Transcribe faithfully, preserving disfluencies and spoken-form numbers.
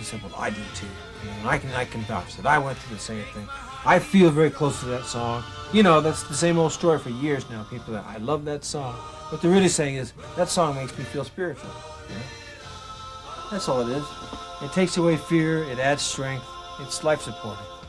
simple. I do too. You know, and I can I can vouch that I went through the same thing. I feel very close to that song. You know, that's the same old story for years now. People that I love that song. What they're really saying is that song makes me feel spiritual. You know? That's all it is. It takes away fear. It adds strength. It's life supporting.